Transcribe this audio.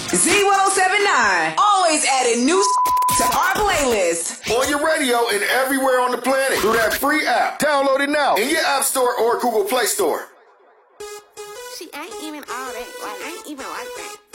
Z1079. Always adding new to our playlist. On your radio and everywhere on the planet through that free app. Download it now in your App Store or Google Play Store. See, I ain't even all that. Like, I ain't even like that.